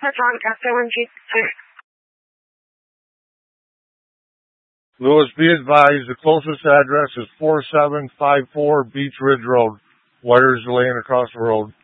That's on SOMG. Lewis, be advised, the closest address is 4754 Beach Ridge Road. Wires laying across the road.